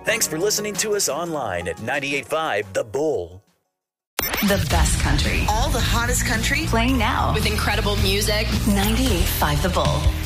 Thanks for listening to us online at 98.5 The Bull. The best country. All the hottest country. Playing now. With incredible music. 98.5 The Bull.